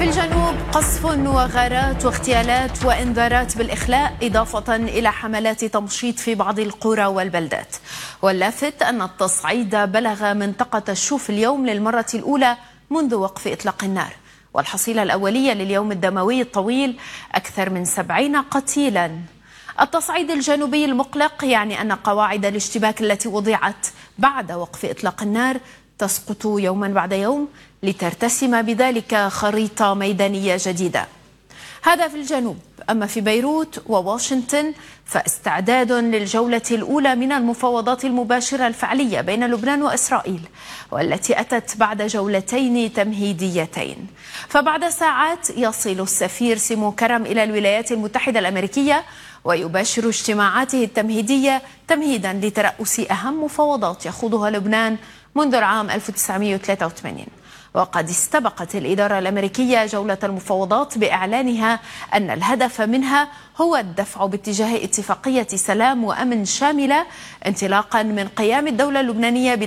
الجنوب قصف وغارات واغتيالات وإنذارات بالإخلاء، إضافة إلى حملات تمشيط في بعض القرى والبلدات. واللافت أن التصعيد بلغ منطقة الشوف اليوم للمرة الأولى منذ وقف إطلاق النار، والحصيلة الأولية لليوم الدموي الطويل أكثر من 70 قتيلا. التصعيد الجنوبي المقلق يعني أن قواعد الاشتباك التي وضعت بعد وقف إطلاق النار تسقط يوما بعد يوم لترتسم بذلك خريطة ميدانية جديدة. هذا في الجنوب. أما في بيروت وواشنطن فاستعداد للجولة الأولى من المفاوضات المباشرة الفعلية بين لبنان وإسرائيل، والتي أتت بعد جولتين تمهيديتين. فبعد ساعات يصل السفير سيمون كرم إلى الولايات المتحدة الأمريكية ويباشر اجتماعاته التمهيدية تمهيدا لترأس أهم مفاوضات يخوضها لبنان منذ العام 1983. وقد استبقت الإدارة الأمريكية جولة المفاوضات بإعلانها أن الهدف منها هو الدفع باتجاه اتفاقية سلام وأمن شاملة، انطلاقا من قيام الدولة اللبنانية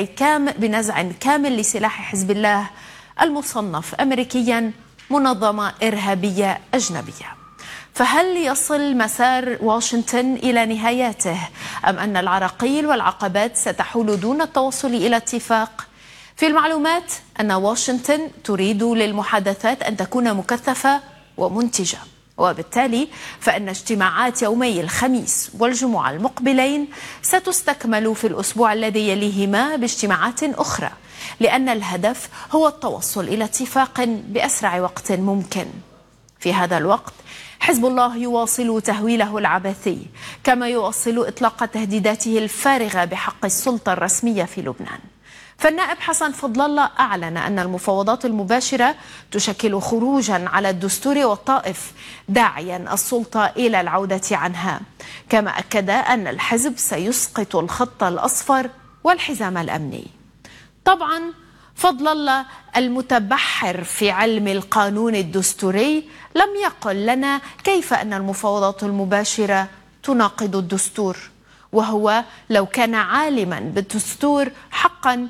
بنزع كامل لسلاح حزب الله المصنف أمريكيا منظمة إرهابية أجنبية. فهل يصل مسار واشنطن إلى نهاياته، أم أن العراقيل والعقبات ستحول دون التوصل إلى اتفاق؟ في المعلومات أن واشنطن تريد للمحادثات أن تكون مكثفة ومنتجة، وبالتالي فإن اجتماعات يومي الخميس والجمعة المقبلين ستستكمل في الأسبوع الذي يليهما باجتماعات أخرى، لأن الهدف هو التوصل إلى اتفاق بأسرع وقت ممكن. في هذا الوقت حزب الله يواصل تهويله العبثي، كما يواصل إطلاق تهديداته الفارغة بحق السلطة الرسمية في لبنان. فالنائب حسن فضل الله أعلن أن المفاوضات المباشرة تشكل خروجا على الدستور والطائف، داعيا السلطة إلى العودة عنها. كما أكد أن الحزب سيسقط الخط الأصفر والحزام الأمني. طبعا فضل الله المتبحر في علم القانون الدستوري لم يقل لنا كيف أن المفاوضات المباشرة تناقض الدستور، وهو لو كان عالما بالدستور حقا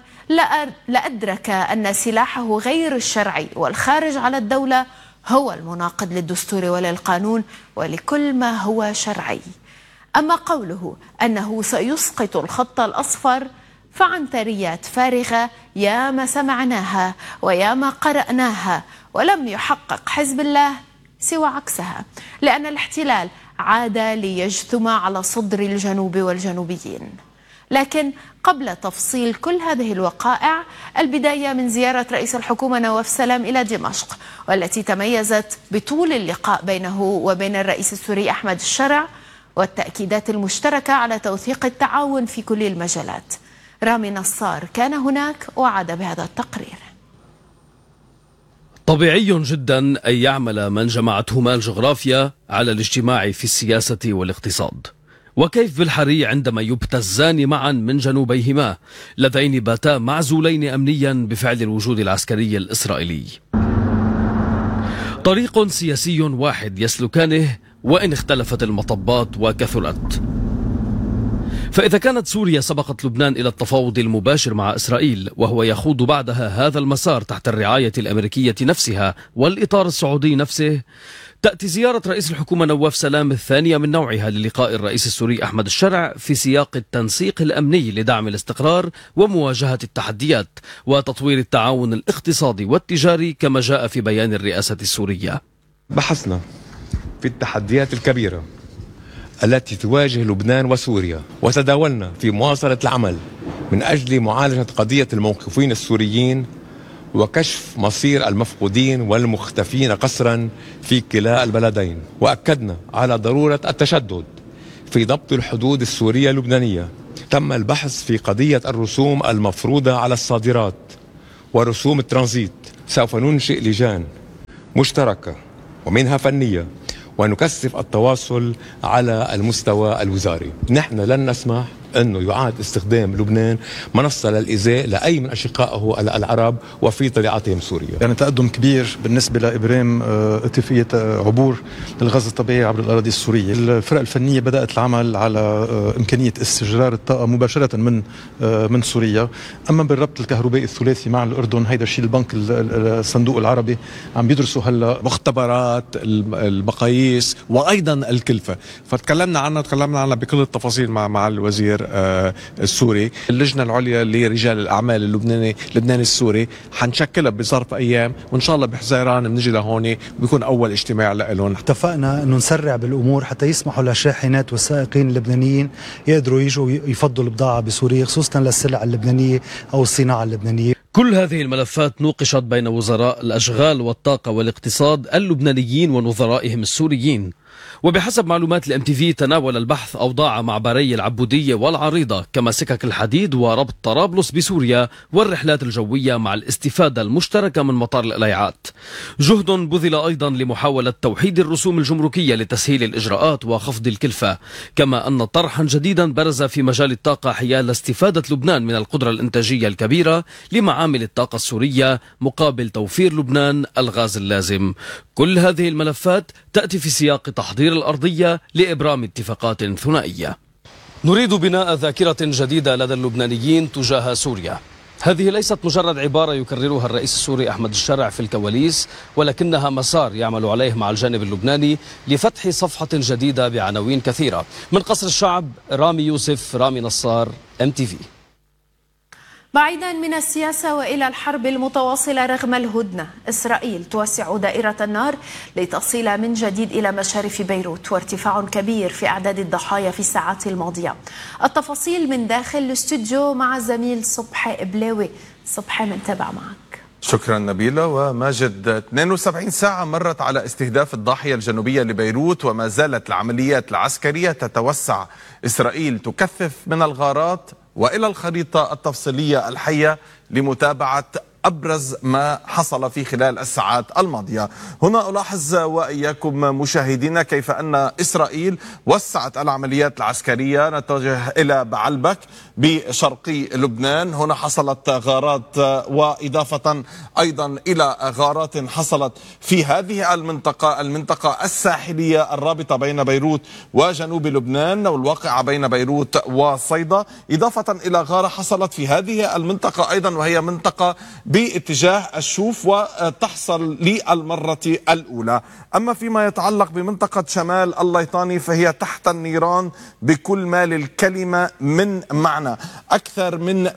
لأدرك أن سلاحه غير الشرعي والخارج على الدولة هو المناقض للدستور وللقانون ولكل ما هو شرعي. أما قوله أنه سيسقط الخط الأصفر فعنتريات فارغة ياما سمعناها وياما قرأناها، ولم يحقق حزب الله سوى عكسها، لأن الاحتلال عاد ليجثم على صدر الجنوب والجنوبيين. لكن قبل تفصيل كل هذه الوقائع، البداية من زيارة رئيس الحكومة نواف سلام إلى دمشق، والتي تميزت بطول اللقاء بينه وبين الرئيس السوري أحمد الشرع والتأكيدات المشتركة على توثيق التعاون في كل المجالات. رامي نصار كان هناك وعاد بهذا التقرير. طبيعي جدا أن يعمل من جمعتهما الجغرافيا على الاجتماع في السياسة والاقتصاد، وكيف بالحري عندما يبتزان معا من جنوبيهما لذين باتا معزولين أمنيا بفعل الوجود العسكري الإسرائيلي. طريق سياسي واحد يسلكانه وإن اختلفت المطبات وكثرت. فإذا كانت سوريا سبقت لبنان إلى التفاوض المباشر مع إسرائيل، وهو يخوض بعدها هذا المسار تحت الرعاية الأمريكية نفسها والإطار السعودي نفسه، تأتي زيارة رئيس الحكومة نواف سلام الثانية من نوعها للقاء الرئيس السوري أحمد الشرع في سياق التنسيق الأمني لدعم الاستقرار ومواجهة التحديات وتطوير التعاون الاقتصادي والتجاري، كما جاء في بيان الرئاسة السورية. بحثنا في التحديات الكبيرة التي تواجه لبنان وسوريا، وتداولنا في مواصلة العمل من أجل معالجة قضية الموقوفين السوريين وكشف مصير المفقودين والمختفين قسرا في كلا البلدين. وأكدنا على ضرورة التشدد في ضبط الحدود السورية اللبنانية. تم البحث في قضية الرسوم المفروضة على الصادرات ورسوم الترانزيت. سوف ننشئ لجان مشتركة ومنها فنية، ونكثف التواصل على المستوى الوزاري. نحن لن نسمح أنه يعاد استخدام لبنان منصة للإيذاء لأي من أشقائه العرب وفي طليعتهم سوريا. يعني تقدم كبير بالنسبة لإبرام اتفاقية عبور الغاز الطبيعي عبر الأراضي السورية. الفرق الفنية بدأت العمل على إمكانية استجرار الطاقة مباشرة من سوريا. أما بالربط الكهربائي الثلاثي مع الأردن، هيدا الشيء البنك الصندوق العربي عم بيدرسوا هلا مختبرات المقاييس وايضا الكلفه، فتكلمنا عنها بكل التفاصيل مع الوزير السوري. اللجنه العليا لرجال الاعمال اللبناني السوري حنشكلها بظرف ايام، وان شاء الله بحزيران بنجي لهون بيكون اول اجتماع لهم. اتفقنا انه نسرع بالامور حتى يسمحوا للشاحنات والسائقين اللبنانيين يقدروا يجوا يفضوا البضاعه بسوريا، خصوصا للسلع اللبنانيه او الصناعه اللبنانيه. كل هذه الملفات نوقشت بين وزراء الأشغال والطاقة والاقتصاد اللبنانيين ونظرائهم السوريين. وبحسب معلومات الMTV تناول البحث أوضاع معبري العبودية والعريضة كما سكك الحديد وربط طرابلس بسوريا والرحلات الجوية مع الاستفادة المشتركة من مطار القليعات. جهد بذل أيضا لمحاولة توحيد الرسوم الجمركية لتسهيل الإجراءات وخفض الكلفة، كما أن طرحا جديدا برز في مجال الطاقة حيال استفادة لبنان من القدرة الإنتاجية الكبيرة لمعامل الطاقة السورية مقابل توفير لبنان الغاز اللازم. كل هذه الملفات تأتي في سياق تحضير الأرضية لإبرام اتفاقات ثنائية. نريد بناء ذاكرة جديدة لدى اللبنانيين تجاه سوريا. هذه ليست مجرد عبارة يكررها الرئيس السوري أحمد الشرع في الكواليس، ولكنها مسار يعمل عليه مع الجانب اللبناني لفتح صفحة جديدة بعناوين كثيرة. من قصر الشعب، رامي يوسف، رامي نصار، MTV. بعيدا من السياسة وإلى الحرب المتواصلة رغم الهدنة، إسرائيل توسع دائرة النار لتصل من جديد إلى مشارف بيروت، وارتفاع كبير في أعداد الضحايا في الساعات الماضية. التفاصيل من داخل الاستوديو مع زميل صبحي إبلاوي. صبحي، منتابع معك. شكرا نبيلة وماجد. 72 ساعة مرت على استهداف الضاحية الجنوبية لبيروت، وما زالت العمليات العسكرية تتوسع. إسرائيل تكثف من الغارات وإلى الخريطة التفصيلية الحية لمتابعة أبرز ما حصل في خلال الساعات الماضية. هنا ألاحظ وإياكم مشاهدينا كيف أن إسرائيل وسعت العمليات العسكرية. نتوجه إلى بعلبك بشرقي لبنان، هنا حصلت غارات، وإضافة أيضا إلى غارات حصلت في هذه المنطقة الساحلية الرابطة بين بيروت وجنوب لبنان والواقعة بين بيروت وصيدا، إضافة إلى غارة حصلت في هذه المنطقة أيضا وهي منطقة باتجاه الشوف وتحصل للمرة الأولى. أما فيما يتعلق بمنطقة شمال الليطاني فهي تحت النيران بكل ما للكلمة من معنى. أكثر من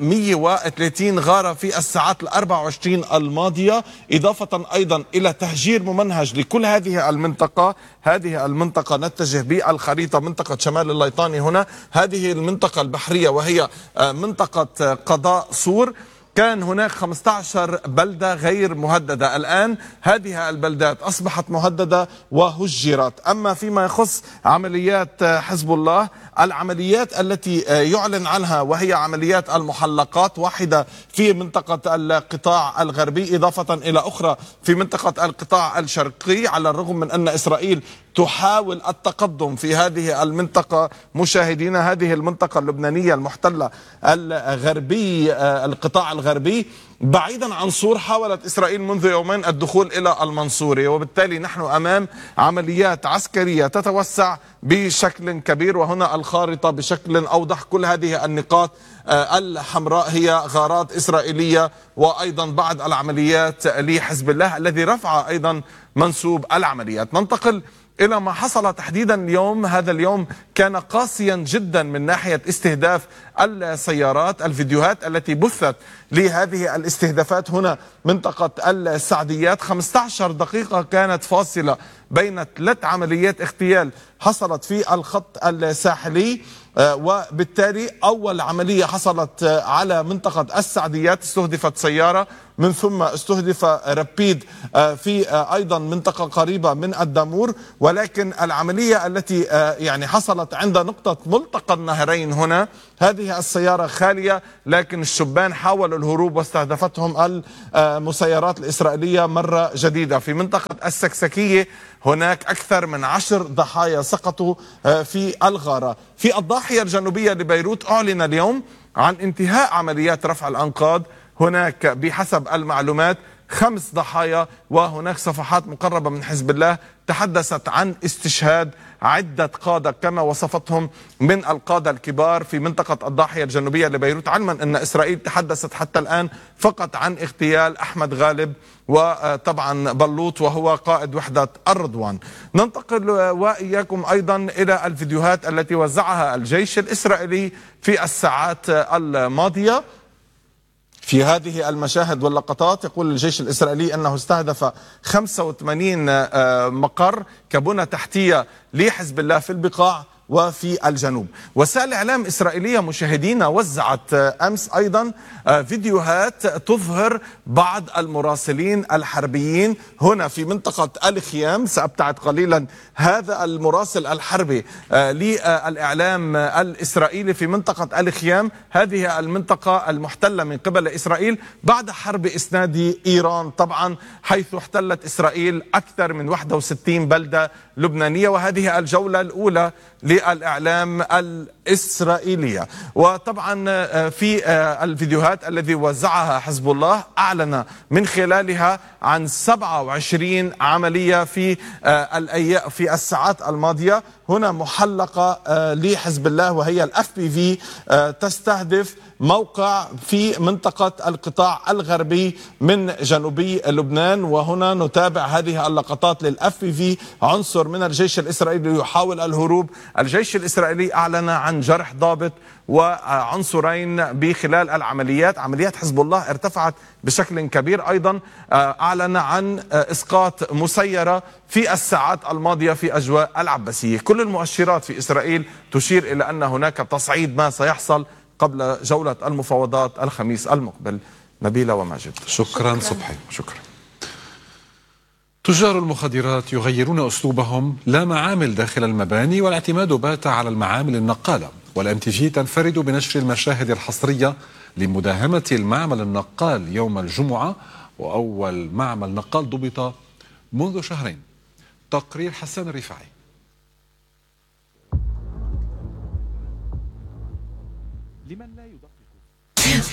130 غارة في الساعات 24 الماضية، إضافة أيضا إلى تهجير ممنهج لكل هذه المنطقة. هذه المنطقة نتجه بالخريطة منطقة شمال الليطاني هنا، هذه المنطقة البحرية وهي منطقة قضاء صور. كان هناك 15 بلدة غير مهددة، الآن هذه البلدات أصبحت مهددة وهجرت. أما فيما يخص عمليات حزب الله، العمليات التي يعلن عنها وهي عمليات المحلقات، واحدة في منطقة القطاع الغربي إضافة إلى أخرى في منطقة القطاع الشرقي، على الرغم من أن إسرائيل تحاول التقدم في هذه المنطقة. مشاهدينا، هذه المنطقة اللبنانية المحتلة الغربي، القطاع الغربي بعيدا عن صور، حاولت إسرائيل منذ يومين الدخول إلى المنصورة، وبالتالي نحن أمام عمليات عسكرية تتوسع بشكل كبير. وهنا الخارطة بشكل أوضح، كل هذه النقاط الحمراء هي غارات إسرائيلية، وأيضا بعض العمليات لحزب الله الذي رفع أيضا منسوب العمليات. ننتقل إلى ما حصل تحديدا اليوم. هذا اليوم كان قاسيا جدا من ناحية استهداف السيارات. الفيديوهات التي بثت لهذه الاستهدافات هنا منطقة السعديات، 15 دقيقة كانت فاصلة بين 3 عمليات اغتيال حصلت في الخط الساحلي. وبالتالي أول عملية حصلت على منطقة السعديات، استهدفت سيارة من ثم استهدف ربيد في أيضا منطقة قريبة من الدامور. ولكن العملية التي يعني حصلت عند نقطة ملتقى النهرين هنا، هذه السيارة خالية، لكن الشبان حاولوا الهروب واستهدفتهم المسيرات الإسرائيلية مرة جديدة. في منطقة السكسكية هناك أكثر من 10 ضحايا سقطوا في الغارة. في الضاحية الجنوبية لبيروت أعلن اليوم عن انتهاء عمليات رفع الأنقاض. هناك بحسب المعلومات 5 ضحايا، وهناك صفحات مقربة من حزب الله تحدثت عن استشهاد عدة قادة كما وصفتهم من القادة الكبار في منطقة الضاحية الجنوبية لبيروت، علما أن إسرائيل تحدثت حتى الآن فقط عن اغتيال أحمد غالب وطبعا بلوط وهو قائد وحدة الرضوان. ننتقل وإياكم أيضا إلى الفيديوهات التي وزعها الجيش الإسرائيلي في الساعات الماضية. في هذه المشاهد واللقطات يقول الجيش الإسرائيلي أنه استهدف 85 مقر كبنى تحتية لحزب الله في البقاع وفي الجنوب. وسائل إعلام إسرائيلية مشاهدين وزعت أمس أيضا فيديوهات تظهر بعض المراسلين الحربيين هنا في منطقة الخيام. سأبتعد قليلا. هذا المراسل الحربي للإعلام الإسرائيلي في منطقة الخيام، هذه المنطقة المحتلة من قبل إسرائيل بعد حرب إسناد إيران طبعا، حيث احتلت إسرائيل أكثر من 61 بلدة لبنانية، وهذه الجولة الأولى للإعلام الإسرائيلية. وطبعا في الفيديوهات الذي وزعها حزب الله أعلن من خلالها عن 27 عملية في الساعات الماضية هنا محلقة لحزب الله، وهي الFPV تستهدف موقع في منطقة القطاع الغربي من جنوبي لبنان. وهنا نتابع هذه اللقطات للFPV. عنصر من الجيش الإسرائيلي يحاول الهروب. الجيش الإسرائيلي أعلن عن جرح ضابط وعنصرين بخلال العمليات. عمليات حزب الله ارتفعت بشكل كبير أيضا. أعلن عن إسقاط مسيرة في الساعات الماضية في أجواء العباسية. كل المؤشرات في إسرائيل تشير إلى أن هناك تصعيد ما سيحصل قبل جولة المفاوضات الخميس المقبل. نبيلة وماجد. شكرا صبحي. شكرا. تجار المخدرات يغيرون أسلوبهم، لا معامل داخل المباني، والاعتماد بات على المعامل النقالة. والMTV تنفرد بنشر المشاهد الحصرية لمداهمة المعمل النقال يوم الجمعة، وأول معمل نقال ضبط منذ شهرين. تقرير حسان الرفاعي. لمن لا يدقق